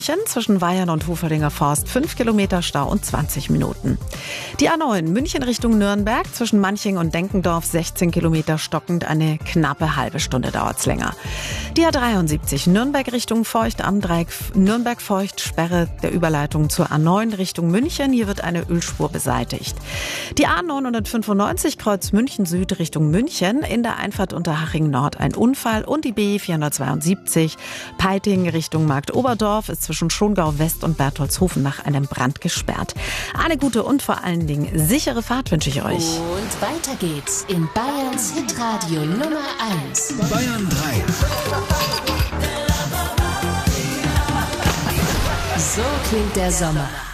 Zwischen Weyern und Huferinger Forst 5 Kilometer Stau und 20 Minuten. Die A9 München Richtung Nürnberg zwischen Manching und Denkendorf 16 Kilometer stockend, eine knappe halbe Stunde dauert's länger. Die A73 Nürnberg Richtung Feucht am Dreieck Nürnberg-Feucht, Sperre der Überleitung zur A9 Richtung München. Hier wird eine Ölspur beseitigt. Die A995 Kreuz München Süd Richtung München, in der Einfahrt Unterhaching Nord ein Unfall, und die B472 Peiting Richtung Marktoberdorf ist zwischen Schongau West und Bertholdshofen nach einem Brand gesperrt. Eine gute und vor allen Dingen sichere Fahrt wünsche ich euch. Und weiter geht's in Bayerns Hitradio Nummer 1. Bayern 3. So klingt der Sommer.